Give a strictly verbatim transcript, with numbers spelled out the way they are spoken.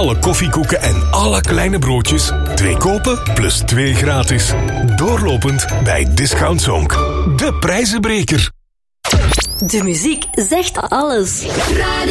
alle koffiekoeken en alle kleine broodjes. Twee kopen plus twee gratis. Doorlopend bij Discount Zonk. De prijzenbreker. De muziek zegt alles. Radio